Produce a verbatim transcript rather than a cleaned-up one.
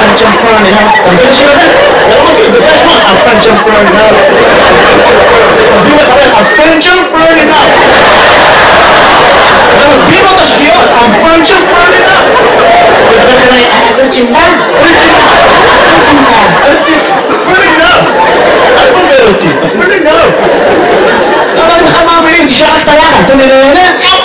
French and fern enough. אתה מבין השיר הזה? אתה לא מכיר, אתה יודע מה? A French and fern enough. מסביר לחבר, A French and fern enough. אתה מסביר לו את השגיאות, A French and fern enough. הוא מדבר כנראה, A French enough. French enough. French enough. Fern enough. אל תבלבל אותי, A Fern enough. לא יודע בכלל מה המילים, תשאר רק את הלחן. אתה מנהנה?